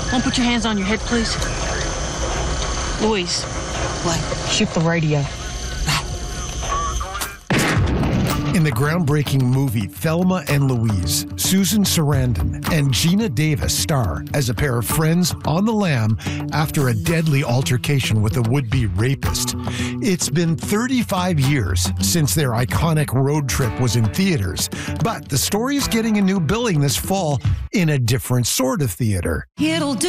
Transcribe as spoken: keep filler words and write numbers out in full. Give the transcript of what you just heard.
Won't put your hands on your head, please? Louise. What? Shoot the radio. In the groundbreaking movie Thelma and Louise, Susan Sarandon and Gina Davis star as a pair of friends on the lam after a deadly altercation with a would-be rapist. It's been thirty-five years since their iconic road trip was in theaters, but the story is getting a new billing this fall in a different sort of theater. It'll do.